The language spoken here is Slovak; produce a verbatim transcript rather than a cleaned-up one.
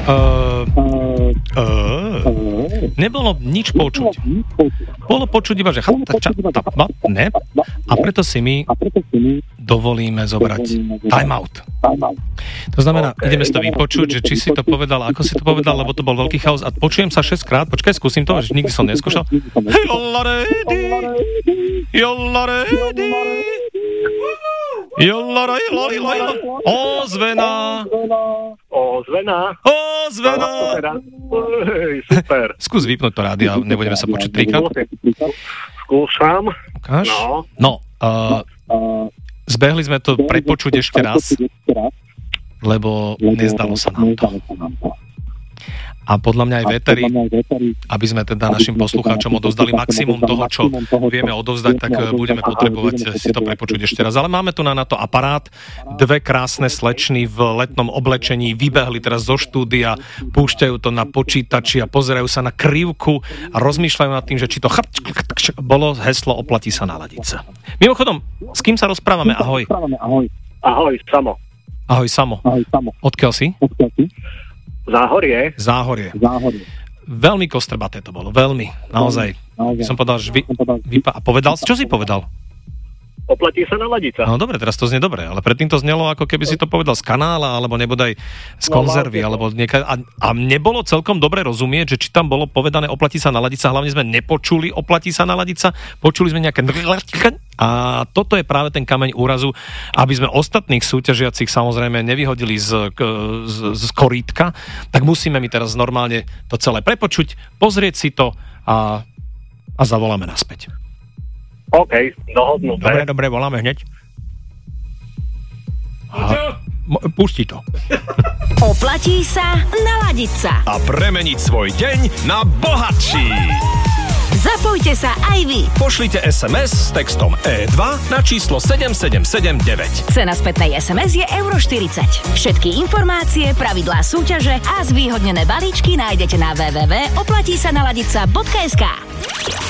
Uh, uh, nebolo nič počuť. Bolo počuť iba, že ne, a preto si my dovolíme zobrať time out. To znamená, okay. Ideme si to vypočuť, že či si to povedal, ako si to povedal, lebo to bol veľký chaos a počujem sa šesť krát, počkaj, skúsim to, že nikdy som neskúšal. Jollaredy, jollaredy, jollaredy, ozvena, ozvena, ozvena. Super. Skús vypnúť to rádio, nebudeme sa počuť trikrát. Skúšam. Ukáž? No. No, uh, zbehli sme to prepočuť ešte raz, lebo nezdalo sa nám to. A podľa mňa aj veteri, aby sme teda našim poslucháčom odovzdali maximum toho, čo vieme odovzdať, tak budeme potrebovať si to prepočuť ešte raz. Ale máme tu na, na to aparát. Dve krásne slečny v letnom oblečení vybehli teraz zo štúdia, púšťajú to na počítači a pozerajú sa na krivku a rozmýšľajú nad tým, že či to bolo heslo oplatí sa naladiť sa. Mimochodom, s kým sa rozprávame? Ahoj. Ahoj, Samo. Ahoj, Samo. Odkiaľ si? Záhorie. Záhorie. Záhorie. Veľmi kostrbaté to bolo, veľmi, naozaj. naozaj. Som povedal, že vy, vypa- a povedal, čo si povedal? Oplatí sa naladiť sa. No dobre, teraz to znie dobre, ale predtým to znelo, ako keby si to povedal z kanála, alebo nebodaj z konzervy, alebo nieka- a, a nebolo celkom dobre rozumieť, že či tam bolo povedané oplatí sa naladiť sa, hlavne sme nepočuli oplatí sa naladiť sa, počuli sme nejaké a toto je práve ten kameň úrazu, aby sme ostatných súťažiacich samozrejme nevyhodili z, z, z korítka, tak musíme mi teraz normálne to celé prepočuť, pozrieť si to a, a zavoláme naspäť. OK, dohodnuté. Dobre, dobre, voláme hneď. A, pusti to. Oplatí sa naladiť sa. A premeniť svoj deň na bohatší. Zapojte sa aj vy. Pošlite es em es s textom é dva na číslo sedem sedem sedem deväť. Cena spätnej es em es je euro štyridsať. Všetky informácie, pravidlá súťaže a zvýhodnené balíčky nájdete na w w w bodka oplatí sa naladiť sa bodka es ká.